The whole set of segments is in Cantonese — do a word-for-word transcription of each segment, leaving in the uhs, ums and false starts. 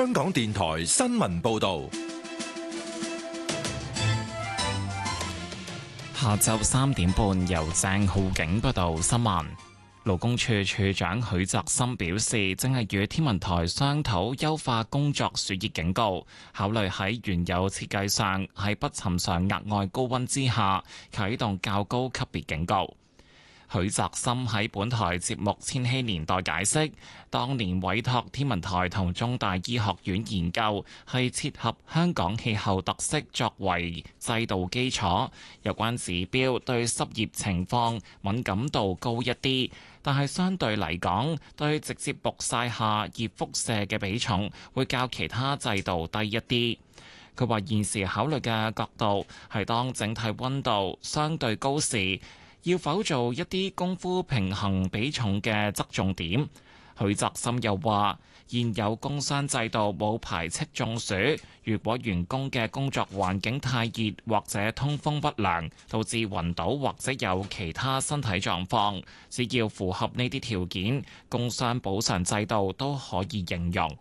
香港電台新聞報道。 下晝三點半，由鄭浩景報道新聞。勞工處處長許澤森表示，正係與天文台商討優化工作暑熱警告，考慮喺原有設計上喺不尋常額外高溫之下啟動較高級別警告。許澤森喺本台節目《千禧年代》解釋，當年委託天文台同中大醫學院研究，係切合香港氣候特色作為制度基礎。有關指標對濕熱情況敏感度高一啲，但係相對嚟講，對直接曝曬下熱輻射嘅比重會較其他制度低一啲。佢話現時考慮嘅角度係當整體溫度相對高時，要否做一啲功夫平衡比重嘅側重點。許澤森又話，現有工商制度冇排斥中暑，如果員工嘅工作環境太熱或者通風不良，導致暈倒或者有其他身體狀況，只要符合呢啲條件，工傷補償制度都可以應用。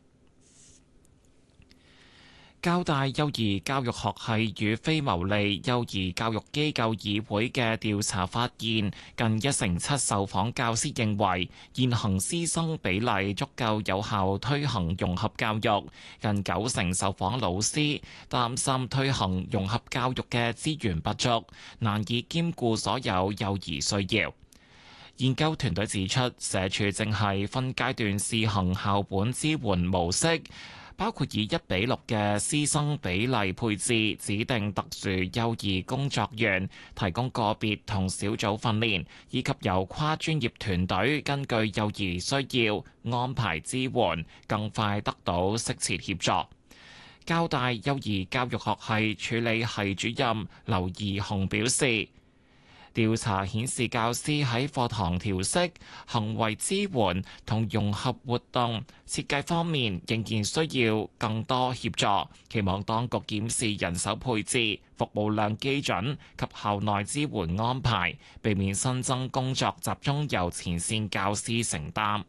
交大幼兒教育學系與非牟利幼兒教育機構議會嘅調查發現，近一成七受訪教師認為現行師生比例足夠有效推行融合教育，近九成受訪老師擔心推行融合教育嘅資源不足，難以兼顧所有幼兒需要。研究團隊指出，社署正係分階段試行校本支援模式，包括以一比六嘅師生比例配置指定特殊幼兒工作員，提供個別同小組訓練，以及由跨專業團隊根據幼兒需要安排支援，更快得到適切協助。交大幼兒教育學系處理系主任劉怡雄表示，調查顯示，教師喺課堂調適、行為支援同融合活動設計方面仍然需要更多協助，期望當局檢視人手配置、服務量基準及校內支援安排，避免新增工作集中由前線教師承擔。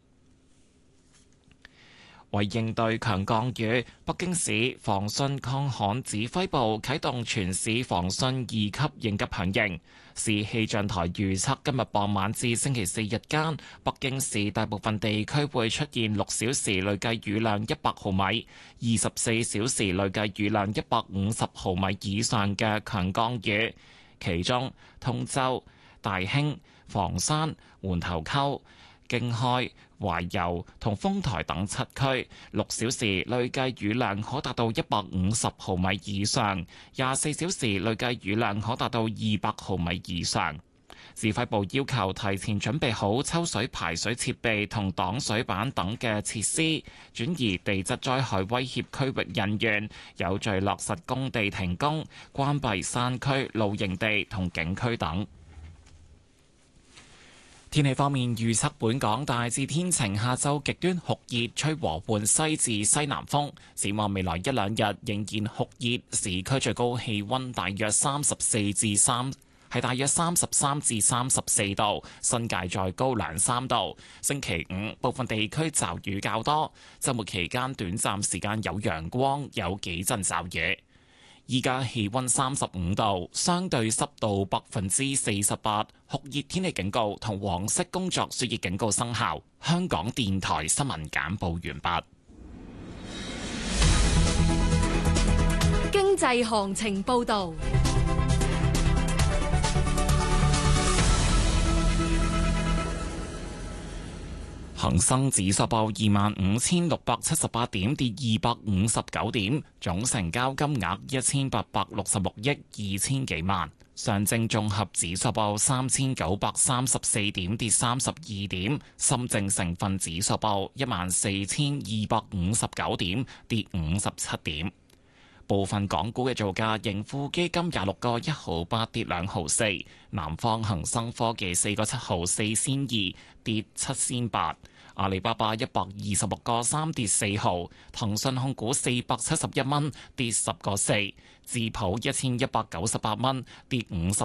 為應對強降雨，北京市防汛抗旱指揮部啟動全市防汛二級應急響應。市氣象台預測今日傍晚至星期四日間，北京市大部分地區會出現六小時累計雨量一百毫米、二十四小時累計雨量一百五十毫米以上嘅強降雨，其中通州、大興、房山、門頭溝、經開、懷柔同豐台等七區六小時累計雨量可達到一百五十毫米以上，廿四小時累計雨量可達到二百毫米以上。指揮部要求提前準備好抽水排水設備同擋水板等嘅設施，轉移地質災害威脅區域人員，有序落實工地停工、關閉山區露營地同景區等。天氣方面預測，本港大致天晴，下晝極端酷熱，吹和緩西至西南風。展望未來一兩日仍然酷熱，市區最高氣溫大約三十四至三，係大約三十三至三十四度，新界再高兩三度。星期五部分地區驟雨較多，週末期間短暫時間有陽光，有幾陣驟雨。依家氣溫三十五度，相對濕度百分之四十八，酷熱天氣警告同黃色工作暑熱警告生效。香港電台新聞簡報完畢。 經濟行情報道。 恒生指數報二萬五千六百七十八點，跌二百五十九點，總成交金額一千八百六十六億二千幾萬。上證綜合指數報三千九百三十四點，跌三十二點。深證成分指數報一萬四千二百五十九點，跌五十七點。部分港股嘅造價，盈富基金廿六個一毫八跌兩毫四，南方恒生科技四個七毫四仙二跌七仙八，阿里巴巴一百二十六個三跌四毫，騰訊控股四百七十一蚊跌十個四，智普一千一百九十八蚊跌五十